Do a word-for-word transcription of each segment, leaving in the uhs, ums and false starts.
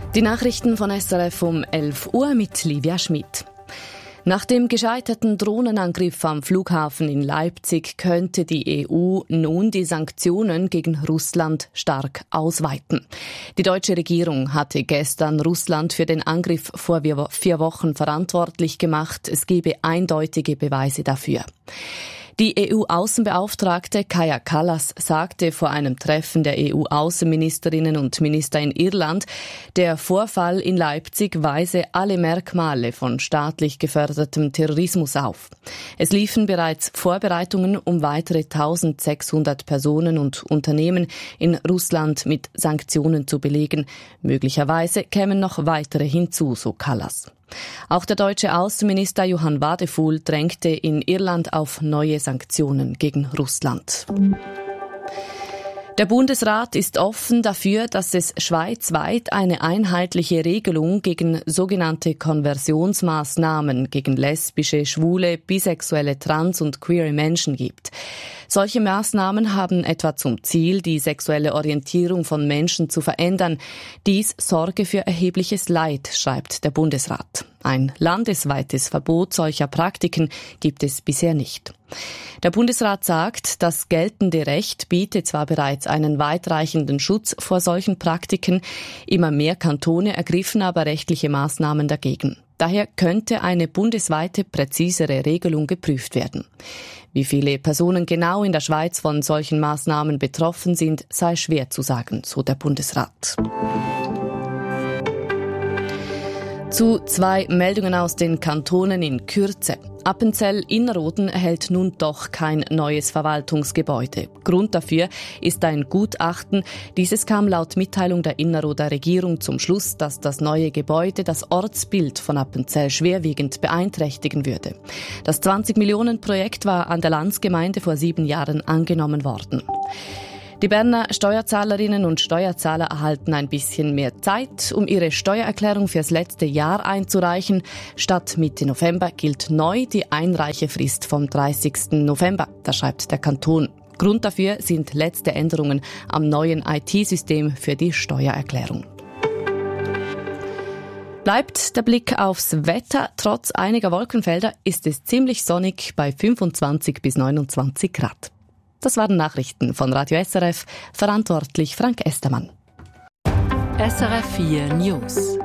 Die Nachrichten von S R F um elf Uhr mit Livia Schmidt. Nach dem gescheiterten Drohnenangriff am Flughafen in Leipzig könnte die E U nun die Sanktionen gegen Russland stark ausweiten. Die deutsche Regierung hatte gestern Russland für den Angriff vor vier Wochen verantwortlich gemacht. Es gebe eindeutige Beweise dafür. Die E U-Außenbeauftragte Kaja Kallas sagte vor einem Treffen der E U-Außenministerinnen und Minister in Irland, der Vorfall in Leipzig weise alle Merkmale von staatlich gefördertem Terrorismus auf. Es liefen bereits Vorbereitungen, um weitere eintausendsechshundert Personen und Unternehmen in Russland mit Sanktionen zu belegen. Möglicherweise kämen noch weitere hinzu, so Kallas. Auch der deutsche Außenminister Johann Wadefuhl drängte in Irland auf neue Sanktionen gegen Russland. Der Bundesrat ist offen dafür, dass es schweizweit eine einheitliche Regelung gegen sogenannte Konversionsmaßnahmen gegen lesbische, schwule, bisexuelle, trans- und queere Menschen gibt. Solche Maßnahmen haben etwa zum Ziel, die sexuelle Orientierung von Menschen zu verändern. Dies sorge für erhebliches Leid, schreibt der Bundesrat. Ein landesweites Verbot solcher Praktiken gibt es bisher nicht. Der Bundesrat sagt, das geltende Recht biete zwar bereits einen weitreichenden Schutz vor solchen Praktiken, immer mehr Kantone ergriffen aber rechtliche Maßnahmen dagegen. Daher könnte eine bundesweite, präzisere Regelung geprüft werden. Wie viele Personen genau in der Schweiz von solchen Maßnahmen betroffen sind, sei schwer zu sagen, so der Bundesrat. Zu zwei Meldungen aus den Kantonen in Kürze. Appenzell-Innerrhoden erhält nun doch kein neues Verwaltungsgebäude. Grund dafür ist ein Gutachten. Dieses kam laut Mitteilung der Innerrhoder Regierung zum Schluss, dass das neue Gebäude das Ortsbild von Appenzell schwerwiegend beeinträchtigen würde. Das zwanzig-Millionen-Projekt war an der Landsgemeinde vor sieben Jahren angenommen worden. Die Berner Steuerzahlerinnen und Steuerzahler erhalten ein bisschen mehr Zeit, um ihre Steuererklärung fürs letzte Jahr einzureichen. Statt Mitte November gilt neu die Einreichefrist vom dreißigsten November, das schreibt der Kanton. Grund dafür sind letzte Änderungen am neuen I T-System für die Steuererklärung. Bleibt der Blick aufs Wetter. Trotz einiger Wolkenfelder ist es ziemlich sonnig bei fünfundzwanzig bis neunundzwanzig Grad. Das waren Nachrichten von Radio S R F, verantwortlich Frank Estermann. S R F vier News.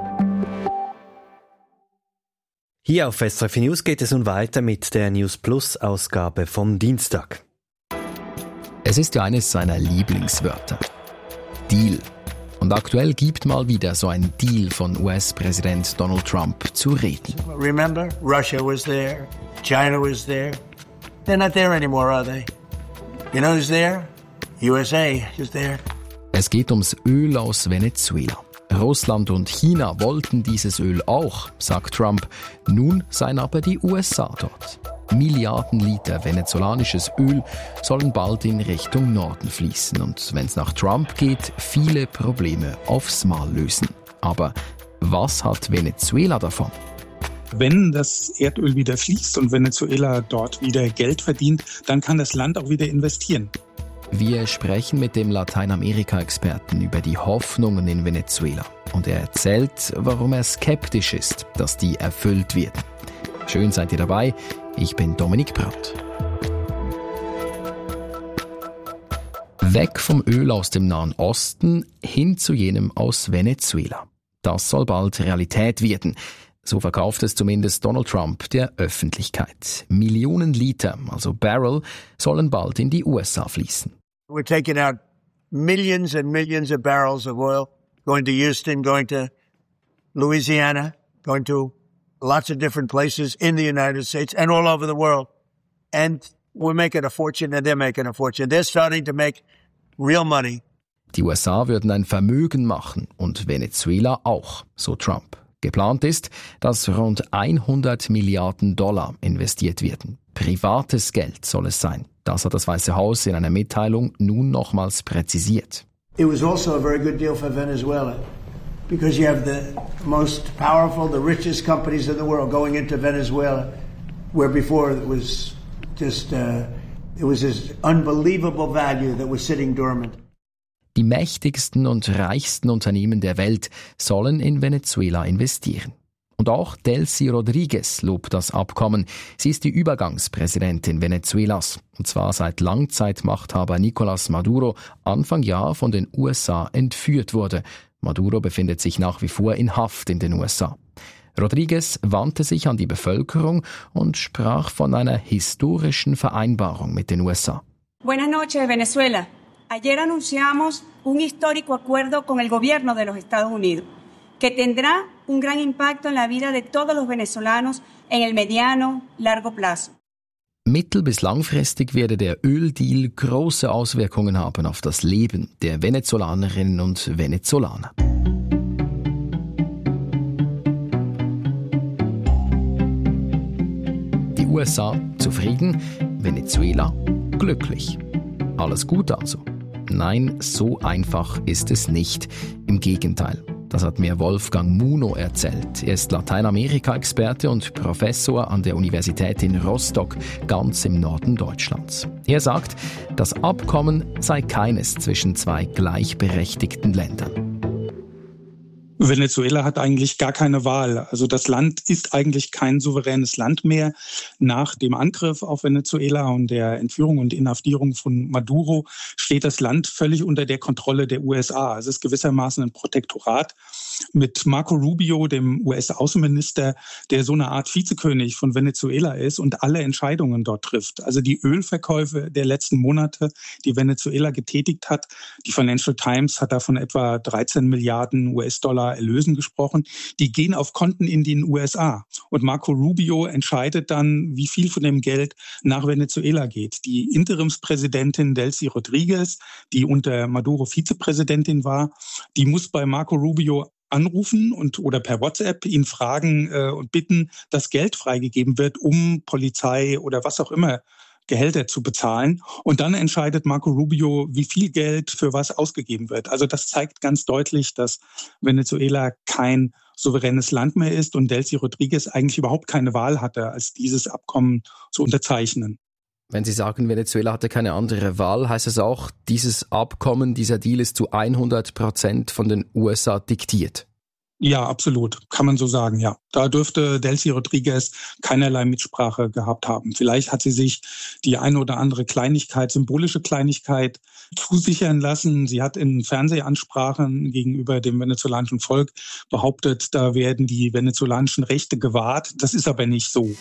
Hier auf S R F vier News geht es nun weiter mit der News Plus Ausgabe vom Dienstag. Es ist ja eines seiner Lieblingswörter. Deal. Und aktuell gibt mal wieder so ein Deal von U S-Präsident Donald Trump zu reden. Remember, Russia was there, China was there. They're not there anymore, are they? You know who's there? U S A is there. Es geht ums Öl aus Venezuela. Russland und China wollten dieses Öl auch, sagt Trump. Nun seien aber die U S A dort. Milliarden Liter venezolanisches Öl sollen bald in Richtung Norden fließen und wenn es nach Trump geht, viele Probleme aufs Mal lösen. Aber was hat Venezuela davon? Wenn das Erdöl wieder fließt und Venezuela dort wieder Geld verdient, dann kann das Land auch wieder investieren. Wir sprechen mit dem Lateinamerika-Experten über die Hoffnungen in Venezuela. Und er erzählt, warum er skeptisch ist, dass die erfüllt werden. Schön seid ihr dabei. Ich bin Dominik Braut. Weg vom Öl aus dem Nahen Osten hin zu jenem aus Venezuela. Das soll bald Realität werden. So verkauft es zumindest Donald Trump der Öffentlichkeit. Millionen Liter, also Barrel, sollen bald in die U S A fließen. We're taking out millions and millions of barrels of oil, going to Houston, going to Louisiana, going to lots of different places in the United States and all over the world. And we're making a fortune and they're making a fortune. They're starting to make real money. Die U S A würden ein Vermögen machen und Venezuela auch, so Trump. Geplant ist, dass rund hundert Milliarden Dollar investiert werden. Privates Geld soll es sein. Das hat das Weiße Haus in einer Mitteilung nun nochmals präzisiert. It was also a very good deal for Venezuela because you have the most powerful, the richest companies in the world going into Venezuela, where before it was just uh, it was this unbelievable value that was sitting dormant. Die mächtigsten und reichsten Unternehmen der Welt sollen in Venezuela investieren. Und auch Delcy Rodriguez lobt das Abkommen. Sie ist die Übergangspräsidentin Venezuelas. Und zwar seit Langzeitmachthaber Nicolás Maduro Anfang Jahr von den U S A entführt wurde. Maduro befindet sich nach wie vor in Haft in den U S A. Rodriguez wandte sich an die Bevölkerung und sprach von einer historischen Vereinbarung mit den U S A. Buenas noches, Venezuela. Ayer anunciamos un histórico acuerdo con el gobierno de los Estados Unidos, que tendrá un gran impacto en la vida de todos los venezolanos en el mediano, largo plazo. Mittel- bis langfristig werde der Öldeal große Auswirkungen haben auf das Leben der Venezolanerinnen und Venezolaner. Die U S A zufrieden, Venezuela glücklich. Alles gut also? Nein, so einfach ist es nicht. Im Gegenteil. Das hat mir Wolfgang Muno erzählt. Er ist Lateinamerika-Experte und Professor an der Universität in Rostock, ganz im Norden Deutschlands. Er sagt, das Abkommen sei keines zwischen zwei gleichberechtigten Ländern. Venezuela hat eigentlich gar keine Wahl. Also das Land ist eigentlich kein souveränes Land mehr. Nach dem Angriff auf Venezuela und der Entführung und Inhaftierung von Maduro steht das Land völlig unter der Kontrolle der U S A. Es ist gewissermaßen ein Protektorat mit Marco Rubio, dem U S-Außenminister, der so eine Art Vizekönig von Venezuela ist und alle Entscheidungen dort trifft. Also die Ölverkäufe der letzten Monate, die Venezuela getätigt hat, die Financial Times hat da von etwa dreizehn Milliarden U S-Dollar Erlösen gesprochen, die gehen auf Konten in den U S A. Und Marco Rubio entscheidet dann, wie viel von dem Geld nach Venezuela geht. Die Interimspräsidentin Delcy Rodriguez, die unter Maduro Vizepräsidentin war, die muss bei Marco Rubio anrufen und oder per WhatsApp ihn fragen äh, und bitten, dass Geld freigegeben wird, um Polizei oder was auch immer Gehälter zu bezahlen. Und dann entscheidet Marco Rubio, wie viel Geld für was ausgegeben wird. Also das zeigt ganz deutlich, dass Venezuela kein souveränes Land mehr ist und Delcy Rodriguez eigentlich überhaupt keine Wahl hatte, als dieses Abkommen zu unterzeichnen. Wenn Sie sagen, Venezuela hatte keine andere Wahl, heißt es auch, dieses Abkommen, dieser Deal ist zu hundert Prozent von den U S A diktiert? Ja, absolut. Kann man so sagen, ja. Da dürfte Delcy Rodriguez keinerlei Mitsprache gehabt haben. Vielleicht hat sie sich die eine oder andere Kleinigkeit, symbolische Kleinigkeit zusichern lassen. Sie hat in Fernsehansprachen gegenüber dem venezolanischen Volk behauptet, da werden die venezolanischen Rechte gewahrt. Das ist aber nicht so.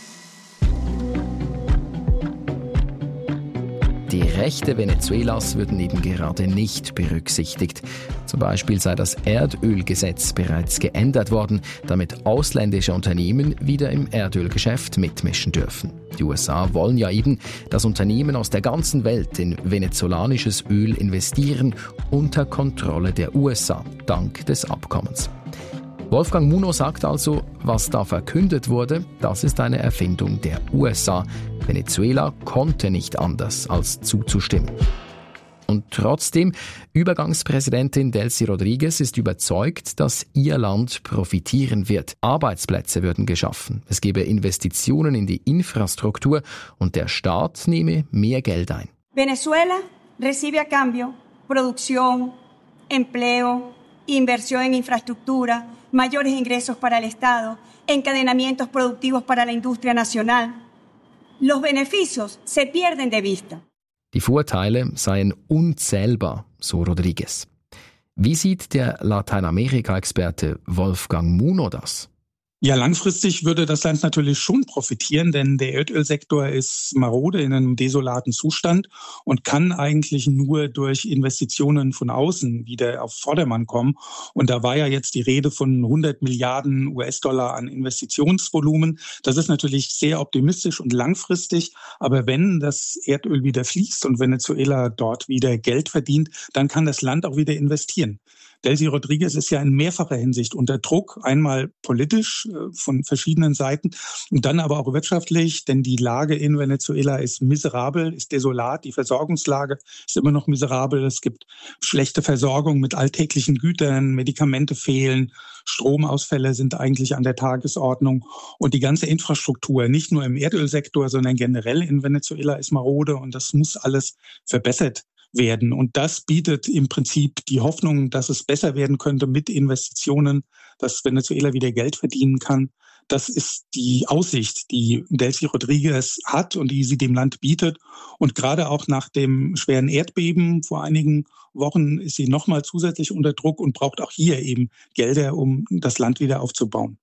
Die Rechte Venezuelas würden eben gerade nicht berücksichtigt. Zum Beispiel sei das Erdölgesetz bereits geändert worden, damit ausländische Unternehmen wieder im Erdölgeschäft mitmischen dürfen. Die U S A wollen ja eben, dass Unternehmen aus der ganzen Welt in venezolanisches Öl investieren, unter Kontrolle der U S A, dank des Abkommens. Wolfgang Muno sagt also, was da verkündet wurde, das ist eine Erfindung der U S A. Venezuela konnte nicht anders, als zuzustimmen. Und trotzdem, Übergangspräsidentin Delcy Rodriguez ist überzeugt, dass ihr Land profitieren wird. Arbeitsplätze würden geschaffen, es gebe Investitionen in die Infrastruktur und der Staat nehme mehr Geld ein. Venezuela recibe a cambio producción, empleo, inversión en infraestructura, mayores ingresos para el Estado, encadenamientos productivos para la industria nacional. Los beneficios se pierden de vista. Die Vorteile seien unzählbar, so Rodriguez. Wie sieht der Lateinamerika-Experte Wolfgang Muno das? Ja, langfristig würde das Land natürlich schon profitieren, denn der Erdölsektor ist marode in einem desolaten Zustand und kann eigentlich nur durch Investitionen von außen wieder auf Vordermann kommen. Und da war ja jetzt die Rede von hundert Milliarden U S-Dollar an Investitionsvolumen. Das ist natürlich sehr optimistisch und langfristig. Aber wenn das Erdöl wieder fließt und Venezuela dort wieder Geld verdient, dann kann das Land auch wieder investieren. Delcy Rodriguez ist ja in mehrfacher Hinsicht unter Druck, einmal politisch äh, von verschiedenen Seiten und dann aber auch wirtschaftlich, denn die Lage in Venezuela ist miserabel, ist desolat, die Versorgungslage ist immer noch miserabel, es gibt schlechte Versorgung mit alltäglichen Gütern, Medikamente fehlen, Stromausfälle sind eigentlich an der Tagesordnung und die ganze Infrastruktur, nicht nur im Erdölsektor, sondern generell in Venezuela ist marode und das muss alles verbessert werden. Und das bietet im Prinzip die Hoffnung, dass es besser werden könnte mit Investitionen, dass Venezuela wieder Geld verdienen kann. Das ist die Aussicht, die Delcy Rodriguez hat und die sie dem Land bietet. Und gerade auch nach dem schweren Erdbeben vor einigen Wochen ist sie nochmal zusätzlich unter Druck und braucht auch hier eben Gelder, um das Land wieder aufzubauen.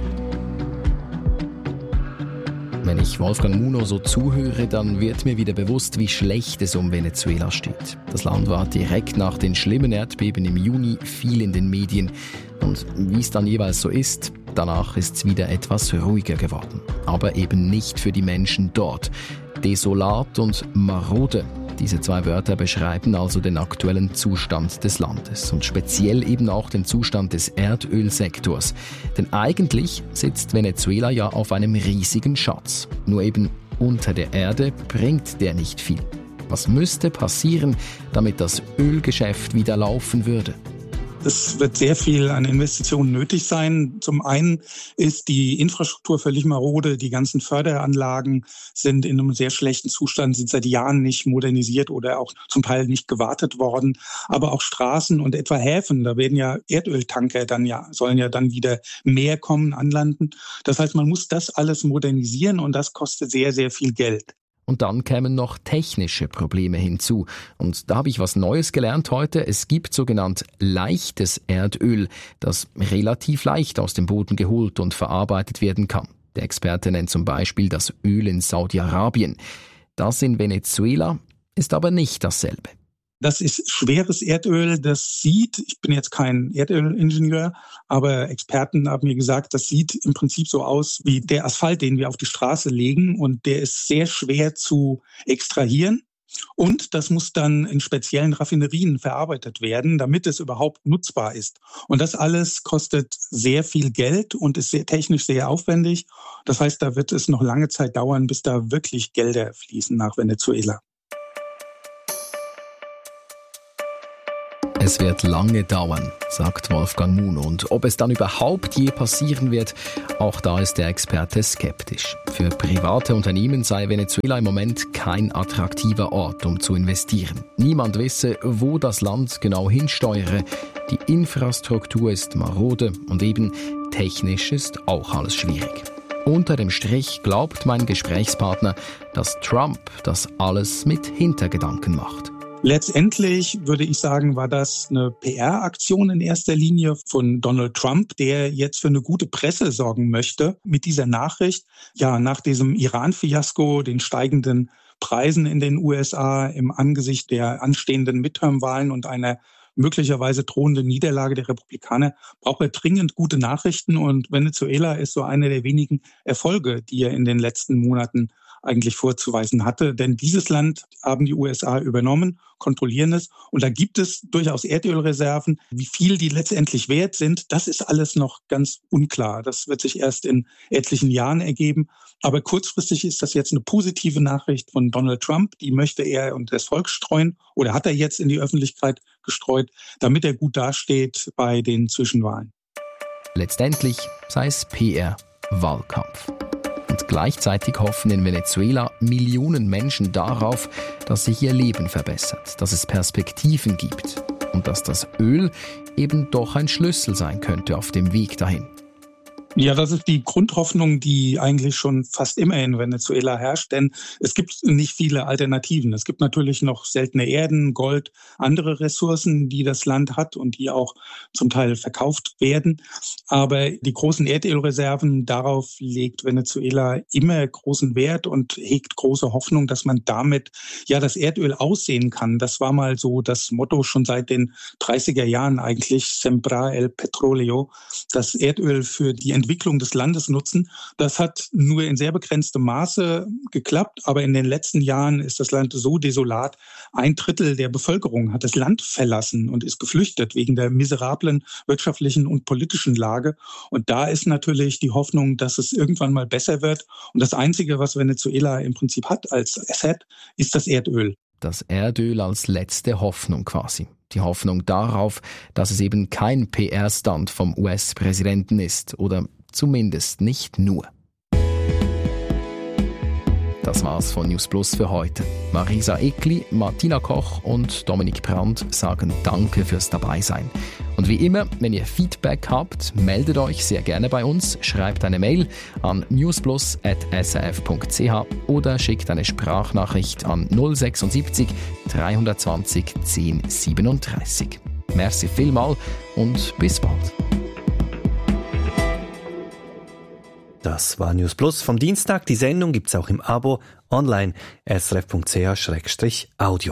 Wenn ich Wolfgang Munoz so zuhöre, dann wird mir wieder bewusst, wie schlecht es um Venezuela steht. Das Land war direkt nach den schlimmen Erdbeben im Juni viel in den Medien. Und wie es dann jeweils so ist, danach ist es wieder etwas ruhiger geworden. Aber eben nicht für die Menschen dort. Desolat und marode. Diese zwei Wörter beschreiben also den aktuellen Zustand des Landes und speziell eben auch den Zustand des Erdölsektors. Denn eigentlich sitzt Venezuela ja auf einem riesigen Schatz. Nur eben unter der Erde bringt der nicht viel. Was müsste passieren, damit das Ölgeschäft wieder laufen würde? Es wird sehr viel an Investitionen nötig sein. Zum einen ist die Infrastruktur völlig marode. Die ganzen Förderanlagen sind in einem sehr schlechten Zustand, sind seit Jahren nicht modernisiert oder auch zum Teil nicht gewartet worden. Aber auch Straßen und etwa Häfen, da werden ja Erdöltanker dann ja, sollen ja dann wieder mehr kommen, anlanden. Das heißt, man muss das alles modernisieren und das kostet sehr, sehr viel Geld. Und dann kämen noch technische Probleme hinzu. Und da habe ich was Neues gelernt heute. Es gibt sogenannt leichtes Erdöl, das relativ leicht aus dem Boden geholt und verarbeitet werden kann. Der Experte nennt zum Beispiel das Öl in Saudi-Arabien. Das in Venezuela ist aber nicht dasselbe. Das ist schweres Erdöl, das sieht, ich bin jetzt kein Erdölingenieur, aber Experten haben mir gesagt, das sieht im Prinzip so aus wie der Asphalt, den wir auf die Straße legen, und der ist sehr schwer zu extrahieren. Und das muss dann in speziellen Raffinerien verarbeitet werden, damit es überhaupt nutzbar ist. Und das alles kostet sehr viel Geld und ist sehr, technisch sehr aufwendig. Das heißt, da wird es noch lange Zeit dauern, bis da wirklich Gelder fließen nach Venezuela. Es wird lange dauern, sagt Wolfgang Munoz. Und ob es dann überhaupt je passieren wird, auch da ist der Experte skeptisch. Für private Unternehmen sei Venezuela im Moment kein attraktiver Ort, um zu investieren. Niemand wisse, wo das Land genau hinsteuere. Die Infrastruktur ist marode und eben technisch ist auch alles schwierig. Unter dem Strich glaubt mein Gesprächspartner, dass Trump das alles mit Hintergedanken macht. Letztendlich würde ich sagen, war das eine P R-Aktion in erster Linie von Donald Trump, der jetzt für eine gute Presse sorgen möchte mit dieser Nachricht. Ja, nach diesem Iran-Fiasko, den steigenden Preisen in den U S A im Angesicht der anstehenden Midterm-Wahlen und einer möglicherweise drohende Niederlage der Republikaner, braucht er dringend gute Nachrichten. Und Venezuela ist so einer der wenigen Erfolge, die er in den letzten Monaten eigentlich vorzuweisen hatte. Denn dieses Land haben die U S A übernommen, kontrollieren es. Und da gibt es durchaus Erdölreserven. Wie viel die letztendlich wert sind, das ist alles noch ganz unklar. Das wird sich erst in etlichen Jahren ergeben. Aber kurzfristig ist das jetzt eine positive Nachricht von Donald Trump. Die möchte er unter das Volk streuen oder hat er jetzt in die Öffentlichkeit gestreut, damit er gut dasteht bei den Zwischenwahlen. Letztendlich sei es P R, Wahlkampf. Und gleichzeitig hoffen in Venezuela Millionen Menschen darauf, dass sich ihr Leben verbessert, dass es Perspektiven gibt und dass das Öl eben doch ein Schlüssel sein könnte auf dem Weg dahin. Ja, das ist die Grundhoffnung, die eigentlich schon fast immer in Venezuela herrscht, denn es gibt nicht viele Alternativen. Es gibt natürlich noch seltene Erden, Gold, andere Ressourcen, die das Land hat und die auch zum Teil verkauft werden. Aber die großen Erdölreserven, darauf legt Venezuela immer großen Wert und hegt große Hoffnung, dass man damit ja das Erdöl aussehen kann. Das war mal so das Motto schon seit den dreißiger Jahren eigentlich, Sembrar el Petróleo, das Erdöl für die Entwicklung des Landes nutzen. Das hat nur in sehr begrenztem Maße geklappt, aber in den letzten Jahren ist das Land so desolat. Ein Drittel der Bevölkerung hat das Land verlassen und ist geflüchtet wegen der miserablen wirtschaftlichen und politischen Lage. Und da ist natürlich die Hoffnung, dass es irgendwann mal besser wird. Und das Einzige, was Venezuela im Prinzip hat als Asset, ist das Erdöl. Das Erdöl als letzte Hoffnung quasi. Die Hoffnung darauf, dass es eben kein P R-Stunt vom U S-Präsidenten ist oder zumindest nicht nur. Das war's von News Plus für heute. Marisa Eckli, Martina Koch und Dominik Brandt sagen Danke fürs Dabeisein. Und wie immer, wenn ihr Feedback habt, meldet euch sehr gerne bei uns, schreibt eine Mail an newsplus at s r f punkt c h oder schickt eine Sprachnachricht an null sechsundsiebzig dreihundertzwanzig zehn siebenunddreißig. Merci vielmal und bis bald. Das war News Plus vom Dienstag. Die Sendung gibt's auch im Abo online s r f punkt c h slash audio.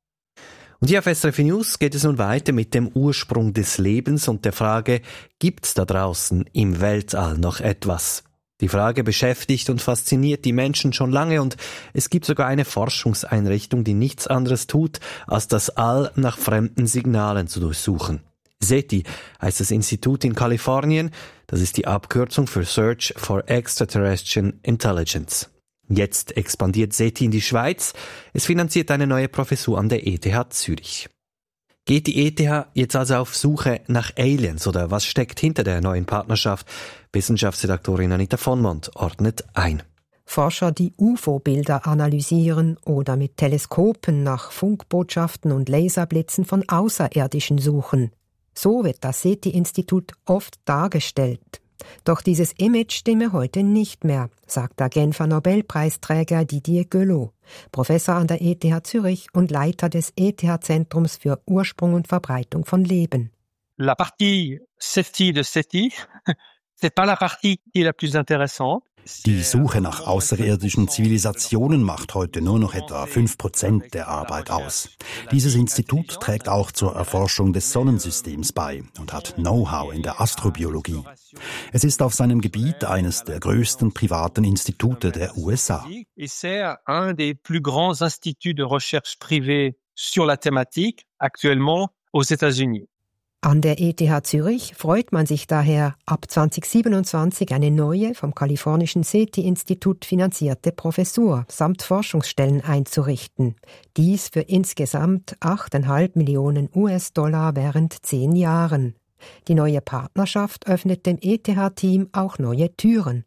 Und hier auf S R F News geht es nun weiter mit dem Ursprung des Lebens und der Frage, gibt's da draußen im Weltall noch etwas? Die Frage beschäftigt und fasziniert die Menschen schon lange und es gibt sogar eine Forschungseinrichtung, die nichts anderes tut, als das All nach fremden Signalen zu durchsuchen. SETI heißt das Institut in Kalifornien, das ist die Abkürzung für Search for Extraterrestrial Intelligence. Jetzt expandiert SETI in die Schweiz. Es finanziert eine neue Professur an der E T H Zürich. Geht die E T H jetzt also auf Suche nach Aliens oder was steckt hinter der neuen Partnerschaft? Wissenschaftsredaktorin Anita von Mont ordnet ein. Forscher, die U F O-Bilder analysieren oder mit Teleskopen nach Funkbotschaften und Laserblitzen von Außerirdischen suchen. So wird das SETI-Institut oft dargestellt. Doch dieses Image stimme heute nicht mehr, sagt der Genfer Nobelpreisträger Didier Queloz, Professor an der E T H Zürich und Leiter des E T H-Zentrums für Ursprung und Verbreitung von Leben. La partie SETI de SETI, c'est pas la partie qui est la plus intéressante. Die Suche nach außerirdischen Zivilisationen macht heute nur noch etwa fünf Prozent der Arbeit aus. Dieses Institut trägt auch zur Erforschung des Sonnensystems bei und hat Know-how in der Astrobiologie. Es ist auf seinem Gebiet eines der größten privaten Institute der U S A. C'est un des plus grands instituts de recherche privés sur la thématique actuellement aux États-Unis. An der E T H Zürich freut man sich daher, ab zwanzig siebenundzwanzig eine neue, vom kalifornischen SETI-Institut finanzierte Professur samt Forschungsstellen einzurichten. Dies für insgesamt acht Komma fünf Millionen U S-Dollar während zehn Jahren. Die neue Partnerschaft öffnet dem E T H-Team auch neue Türen.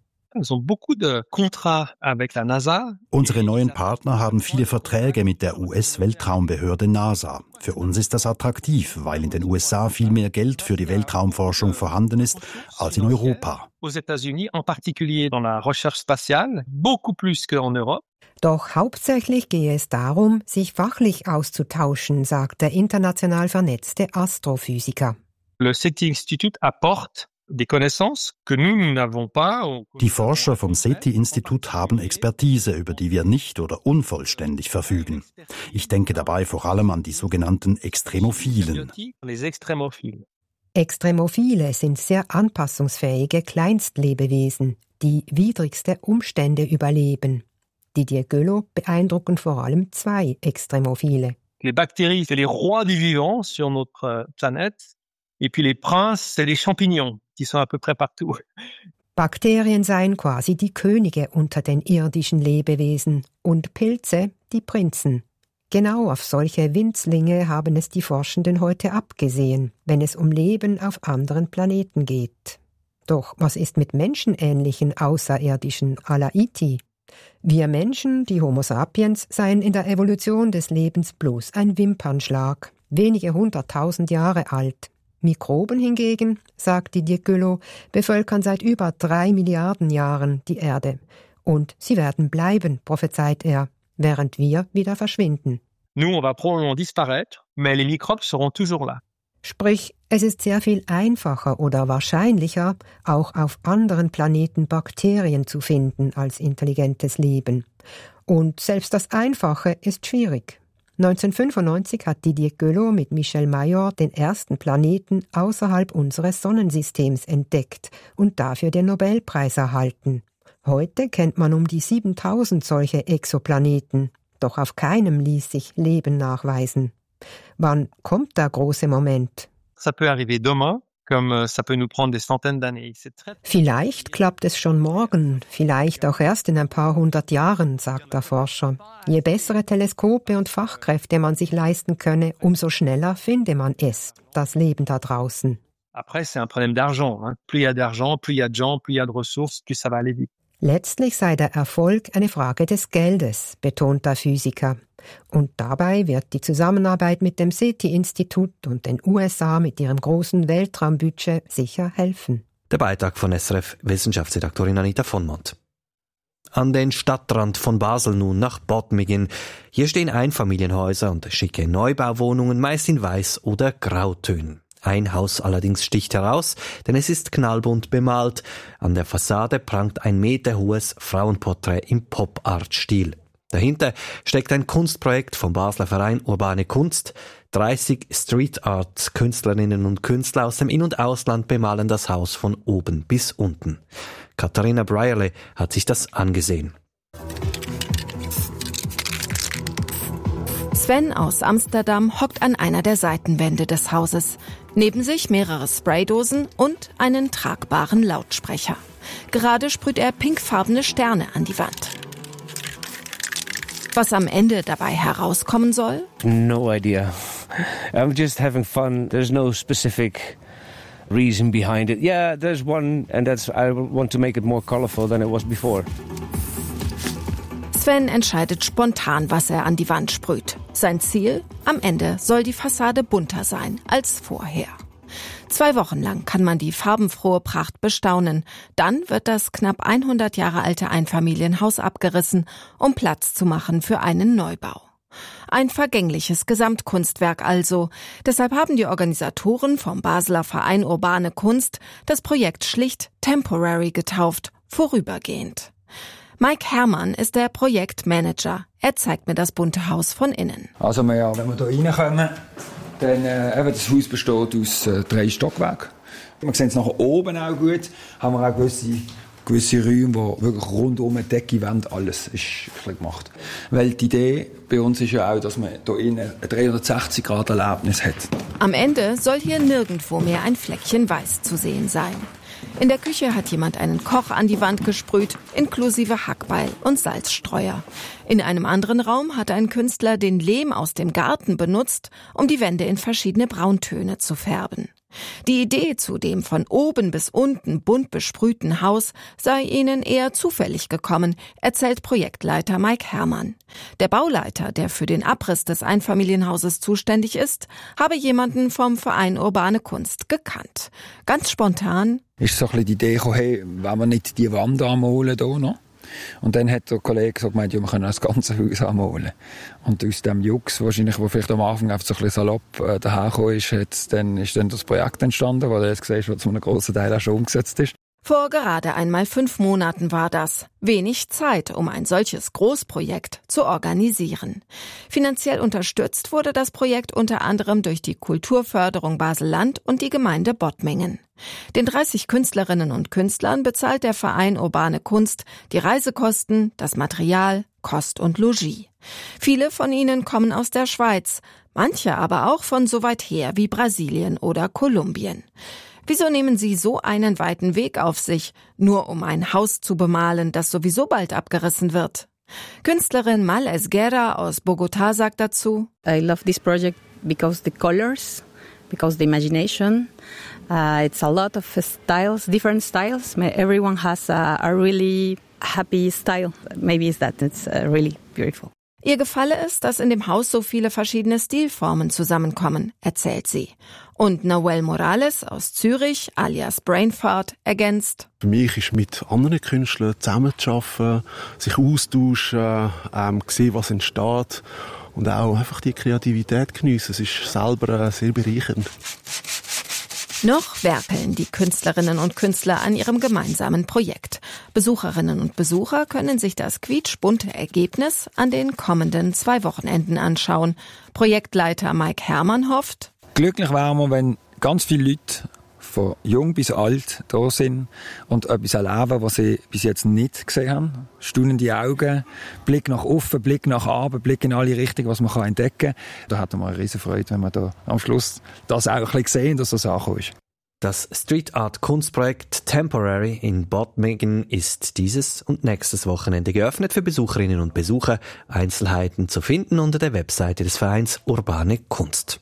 Unsere neuen Partner haben viele Verträge mit der U S-Weltraumbehörde NASA. Für uns ist das attraktiv, weil in den U S A viel mehr Geld für die Weltraumforschung vorhanden ist als in Europa. Doch hauptsächlich gehe es darum, sich fachlich auszutauschen, sagt der international vernetzte Astrophysiker. Le SETI-Institut apporte Die Forscher vom SETI-Institut haben Expertise, über die wir nicht oder unvollständig verfügen. Ich denke dabei vor allem an die sogenannten Extremophilen. Extremophile sind sehr anpassungsfähige Kleinstlebewesen, die widrigste Umstände überleben. Didier Queloz beeindrucken vor allem zwei Extremophile. Les bactéries, c'est les rois du vivant sur notre planète. Et puis les princes, c'est les champignons, qui sont à peu près partout. Bakterien seien quasi die Könige unter den irdischen Lebewesen und Pilze die Prinzen. Genau auf solche Winzlinge haben es die Forschenden heute abgesehen, wenn es um Leben auf anderen Planeten geht. Doch was ist mit menschenähnlichen Außerirdischen à la E T? Wir Menschen, die Homo sapiens, seien in der Evolution des Lebens bloß ein Wimpernschlag, wenige hunderttausend Jahre alt. Mikroben hingegen, sagt Didier Queloz, bevölkern seit über drei Milliarden Jahren die Erde. Und sie werden bleiben, prophezeit er, während wir wieder verschwinden. Nous, on va probablement disparaître, mais les microbes seront toujours là. Sprich, es ist sehr viel einfacher oder wahrscheinlicher, auch auf anderen Planeten Bakterien zu finden als intelligentes Leben. Und selbst das Einfache ist schwierig. neunzehnhundertfünfundneunzig hat Didier Queloz mit Michel Mayor den ersten Planeten außerhalb unseres Sonnensystems entdeckt und dafür den Nobelpreis erhalten. Heute kennt man um die siebentausend solche Exoplaneten, doch auf keinem ließ sich Leben nachweisen. Wann kommt der große Moment? Ça peut arriver demain. Comme ça peut nous prendre des centaines d'années. Vielleicht klappt es schon morgen, vielleicht auch erst in ein paar hundert Jahren, sagt der Forscher. Je bessere Teleskope und Fachkräfte man sich leisten könne, umso schneller finde man es, das Leben da draußen. Après, c'est un problème d'argent. Hein. Plus il y a d'argent, plus il y a de gens, plus il y a de ressources, plus ça va aller vite. Letztlich sei der Erfolg eine Frage des Geldes, betont der Physiker. Und dabei wird die Zusammenarbeit mit dem SETI-Institut und den U S A mit ihrem großen Weltraumbudget sicher helfen. Der Beitrag von S R F-Wissenschaftsredaktorin Anita von Mont. An den Stadtrand von Basel nun nach Bottmingen. Hier stehen Einfamilienhäuser und schicke Neubauwohnungen, meist in Weiß- oder Grautönen. Ein Haus allerdings sticht heraus, denn es ist knallbunt bemalt. An der Fassade prangt ein meterhohes Frauenporträt im Pop-Art-Stil. Dahinter steckt ein Kunstprojekt vom Basler Verein Urbane Kunst. dreißig Street-Art-Künstlerinnen und Künstler aus dem In- und Ausland bemalen das Haus von oben bis unten. Katharina Brierley hat sich das angesehen. Sven aus Amsterdam hockt an einer der Seitenwände des Hauses. Neben sich mehrere Spraydosen und einen tragbaren Lautsprecher. Gerade sprüht er pinkfarbene Sterne an die Wand. Was am Ende dabei herauskommen soll? No idea. I'm just having fun. There's no specific reason behind it. Yeah, there's one, and that's I want to make it more colorful than it was before. Sven entscheidet spontan, was er an die Wand sprüht. Sein Ziel? Am Ende soll die Fassade bunter sein als vorher. Zwei Wochen lang kann man die farbenfrohe Pracht bestaunen. Dann wird das knapp hundert Jahre alte Einfamilienhaus abgerissen, um Platz zu machen für einen Neubau. Ein vergängliches Gesamtkunstwerk also. Deshalb haben die Organisatoren vom Basler Verein Urbane Kunst das Projekt schlicht Temporary getauft, vorübergehend. Mike Herrmann ist der Projektmanager. Er zeigt mir das bunte Haus von innen. Also wir, wenn wir hier reinkommen, dann äh, eben das Haus besteht aus äh, drei Stockwerken. Wir sehen es nach oben auch gut. Haben wir auch gewisse, gewisse Räume, wo wirklich rundum eine Decke, Wand, alles ist gemacht. Weil die Idee bei uns ist ja auch, dass man hier innen ein dreihundertsechzig Grad Erlebnis hat. Am Ende soll hier nirgendwo mehr ein Fleckchen Weiß zu sehen sein. In der Küche hat jemand einen Koch an die Wand gesprüht, inklusive Hackbeil und Salzstreuer. In einem anderen Raum hat ein Künstler den Lehm aus dem Garten benutzt, um die Wände in verschiedene Brauntöne zu färben. Die Idee zu dem von oben bis unten bunt besprühten Haus sei ihnen eher zufällig gekommen, erzählt Projektleiter Mike Herrmann. Der Bauleiter, der für den Abriss des Einfamilienhauses zuständig ist, habe jemanden vom Verein Urbane Kunst gekannt. Ganz spontan ist so ein bisschen die Idee gekommen, hey, wenn wir nicht die Wand anmalen hier noch? Und dann hat der Kollege gesagt, ja, wir können das ganze Haus anmalen. Und aus dem Jux, wahrscheinlich, wo vielleicht am Anfang einfach so ein bisschen salopp äh, dahergekommen ist, hat's dann, ist dann das Projekt entstanden, das du jetzt siehst, was zu einem grossen Teil auch schon umgesetzt ist. Vor gerade einmal fünf Monaten war das. Wenig Zeit, um ein solches Großprojekt zu organisieren. Finanziell unterstützt wurde das Projekt unter anderem durch die Kulturförderung Basel-Land und die Gemeinde Bottmingen. Den dreißig Künstlerinnen und Künstlern bezahlt der Verein Urbane Kunst die Reisekosten, das Material, Kost und Logis. Viele von ihnen kommen aus der Schweiz, manche aber auch von so weit her wie Brasilien oder Kolumbien. Wieso nehmen sie so einen weiten Weg auf sich, nur um ein Haus zu bemalen, das sowieso bald abgerissen wird? Künstlerin Mal Esguerra aus Bogotá sagt dazu: I love this project because the colors, because the imagination. Uh, it's a lot of styles, different styles. Everyone has a, a really happy style. Maybe it's that. It's uh, really beautiful. Ihr gefalle es, dass in dem Haus so viele verschiedene Stilformen zusammenkommen, erzählt sie. Und Noel Morales aus Zürich, alias Brainfart, ergänzt: Für mich ist mit anderen Künstlern zusammenzuarbeiten, sich austauschen, ähm, sehen, was entsteht und auch einfach die Kreativität geniessen. Es ist selber äh, sehr bereichernd. Noch werkeln die Künstlerinnen und Künstler an ihrem gemeinsamen Projekt. Besucherinnen und Besucher können sich das quietschbunte Ergebnis an den kommenden zwei Wochenenden anschauen. Projektleiter Mike Herrmann hofft: Glücklich wären wir, wenn ganz viele Leute von jung bis alt da sind und etwas erleben, was sie bis jetzt nicht gesehen haben. Staunende Augen, Blick nach oben, Blick nach oben, Blick in alle Richtungen, was man entdecken kann. Da hat man eine riesen Freude, wenn man da am Schluss das auch ein bisschen sehen, dass das angekommen ist. Das Street Art Kunstprojekt Temporary in Bottmingen ist dieses und nächstes Wochenende geöffnet für Besucherinnen und Besucher. Einzelheiten zu finden unter der Webseite des Vereins Urbane Kunst.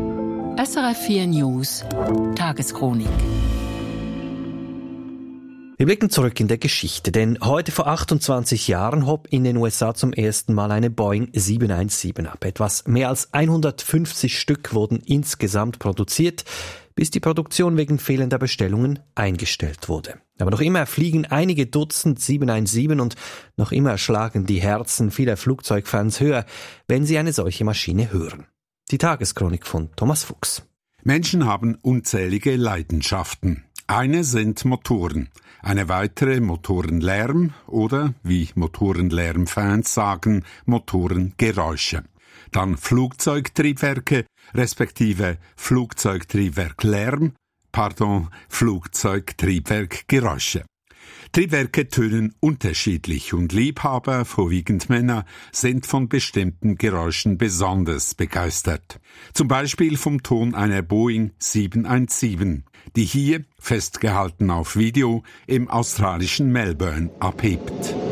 S R F vier News Tageschronik. Wir blicken zurück in der Geschichte, denn heute vor achtundzwanzig Jahren hob in den U S A zum ersten Mal eine Boeing sieben eins sieben ab. Etwas mehr als hundertfünfzig Stück wurden insgesamt produziert, bis die Produktion wegen fehlender Bestellungen eingestellt wurde. Aber noch immer fliegen einige Dutzend sieben eins sieben und noch immer schlagen die Herzen vieler Flugzeugfans höher, wenn sie eine solche Maschine hören. Die Tageschronik von Thomas Fuchs. Menschen haben unzählige Leidenschaften. Eine sind Motoren, eine weitere Motorenlärm oder, wie Motorenlärmfans sagen, Motorengeräusche. Dann Flugzeugtriebwerke, respektive Flugzeugtriebwerklärm, pardon, Flugzeugtriebwerkgeräusche. Triebwerke tönen unterschiedlich und Liebhaber, vorwiegend Männer, sind von bestimmten Geräuschen besonders begeistert. Zum Beispiel vom Ton einer Boeing sieben eins sieben, die hier, festgehalten auf Video, im australischen Melbourne abhebt.